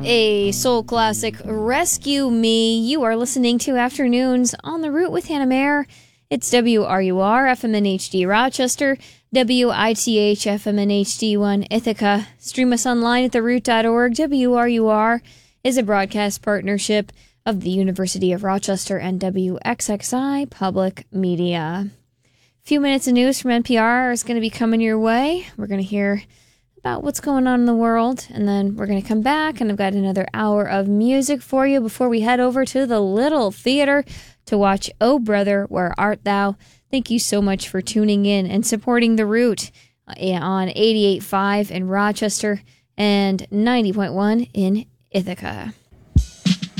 a soul classic, Rescue Me. You are listening to Afternoons on the Route with Hannah Mayer. It's WRUR, FM and HD Rochester, WITH, FM and HD1 Ithaca. Stream us online at theroot.org. WRUR is a broadcast partnership of the University of Rochester and WXXI Public Media. A few minutes of news from NPR is going to be coming your way. We're going to hear about what's going on in the world, and then we're going to come back, and I've got another hour of music for you before we head over to the Little Theater to watch Oh Brother, Where Art Thou? Thank you so much for tuning in and supporting The Root on 88.5 in Rochester and 90.1 in Ithaca.